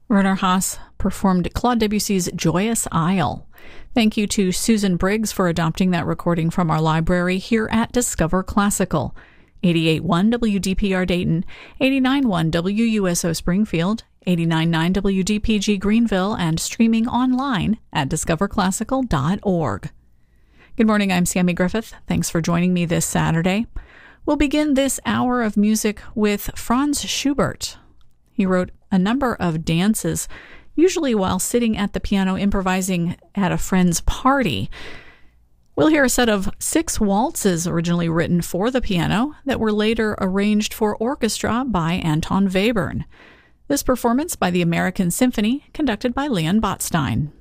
Werner Haas performed Claude Debussy's Joyous Isle. Thank you to Susan Briggs for adopting that recording from our library here at Discover Classical. 88.1 WDPR Dayton, 89.1 WUSO Springfield, 89.9 WDPG Greenville, and streaming online at discoverclassical.org. Good morning, I'm Sammy Griffith. Thanks for joining me this Saturday. We'll begin this hour of music with Franz Schubert. He wrote a number of dances, usually while sitting at the piano improvising at a friend's party. We'll hear a set of 6 waltzes originally written for the piano that were later arranged for orchestra by Anton Webern. This performance by the American Symphony, conducted by Leon Botstein.